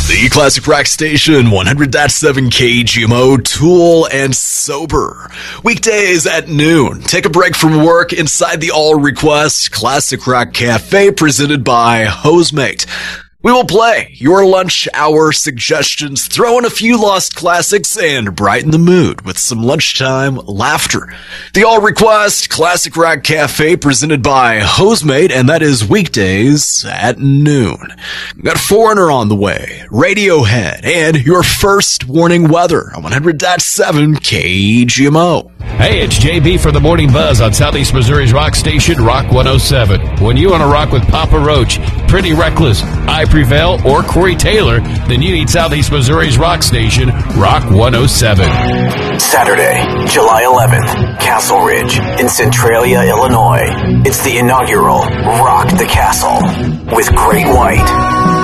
The Classic Rock Station, 100.7 KGMO, Tool and Sober. Weekdays at noon. Take a break from work inside the All Request Classic Rock Cafe presented by Hosemate. We will play your lunch hour suggestions, throw in a few lost classics, and brighten the mood with some lunchtime laughter. The All Request Classic Rock Cafe presented by Hosemate, and that is weekdays at noon. We've got Foreigner on the way, Radiohead, and your first warning weather on 100.7 KGMO. Hey, it's JB for the Morning Buzz on Southeast Missouri's rock station, Rock 107. When you want to rock with Papa Roach, Pretty Reckless, I Prevail, or Corey Taylor, then you need Southeast Missouri's rock station, Rock 107. Saturday, July 11th, Castle Ridge in Centralia, Illinois. It's the inaugural Rock the Castle with Great White.